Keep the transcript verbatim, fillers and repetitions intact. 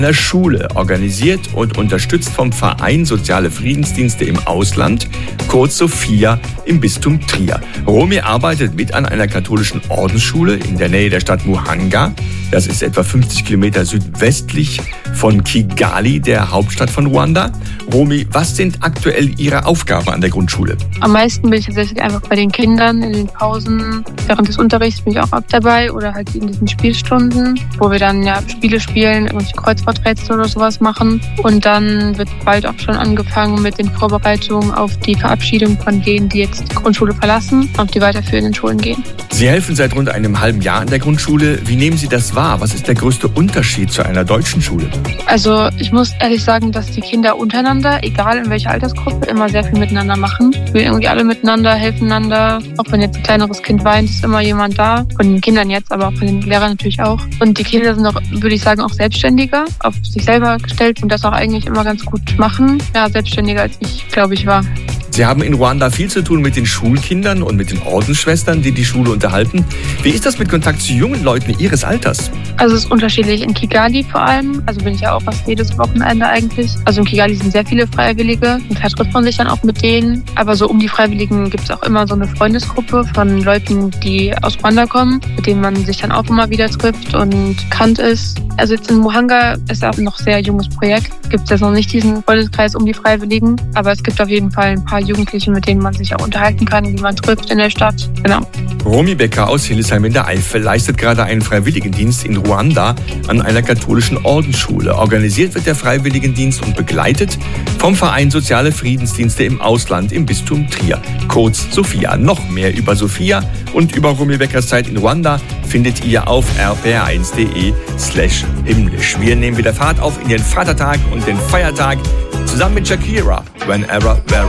einer Schule, organisiert und unterstützt vom Verein Soziale Friedensdienste im Ausland, kurz Sophia im Bistum Trier. Romy arbeitet mit an einer katholischen Ordensschule in der Nähe der Stadt Muhanga. Das ist etwa fünfzig Kilometer südwestlich von Kigali, der Hauptstadt von Ruanda. Romy, was sind aktuell Ihre Aufgaben an der Grundschule? Am meisten bin ich tatsächlich einfach bei den Kindern in den Pausen. Während des Unterrichts bin ich auch ab dabei oder halt in diesen Spielstunden, wo wir dann ja Spiele spielen, irgendwelche Kreuzworträtsel oder sowas machen. Und dann wird bald auch schon angefangen mit den Vorbereitungen auf die Verabschiedung von denen, die jetzt die Grundschule verlassen und die weiterführenden Schulen gehen. Sie helfen seit rund einem halben Jahr an der Grundschule. Wie nehmen Sie das wahr? Was ist der größte Unterschied zu einer deutschen Schule? Also ich muss ehrlich sagen, dass die Kinder untereinander, egal in welcher Altersgruppe, immer sehr viel miteinander machen. Wir irgendwie alle miteinander, helfen einander. Auch wenn jetzt ein kleineres Kind weint, ist immer jemand da. Von den Kindern jetzt, aber auch von den Lehrern natürlich auch. Und die Kinder sind auch, würde ich sagen, auch selbstständiger, auf sich selber gestellt und das auch eigentlich immer ganz gut machen. Ja, selbstständiger als ich, glaube ich, war. Sie haben in Ruanda viel zu tun mit den Schulkindern und mit den Ordensschwestern, die die Schule unterhalten. Wie ist das mit Kontakt zu jungen Leuten Ihres Alters? Also es ist unterschiedlich. In Kigali vor allem, also bin ich ja auch fast jedes Wochenende eigentlich. Also in Kigali sind sehr viele Freiwillige und da trifft man sich dann auch mit denen. Aber so um die Freiwilligen gibt es auch immer so eine Freundesgruppe von Leuten, die aus Ruanda kommen, mit denen man sich dann auch immer wieder trifft und bekannt ist. Also jetzt in Muhanga ist auch noch ein sehr junges Projekt. Gibt es jetzt noch nicht diesen Freundeskreis um die Freiwilligen, aber es gibt auf jeden Fall ein paar Jugendliche, mit denen man sich auch unterhalten kann, die man trifft in der Stadt. Genau. Romy Becker aus Hildesheim in der Eifel leistet gerade einen Freiwilligendienst in Ruanda an einer katholischen Ordensschule. Organisiert wird der Freiwilligendienst und begleitet vom Verein Soziale Friedensdienste im Ausland im Bistum Trier, kurz Sophia. Noch mehr über Sophia und über Romy Beckers Zeit in Ruanda findet ihr auf r p r eins punkt d e slash himmlisch. Wir nehmen wieder Fahrt auf in den Vatertag und den Feiertag zusammen mit Shakira, Whenever, Wherever.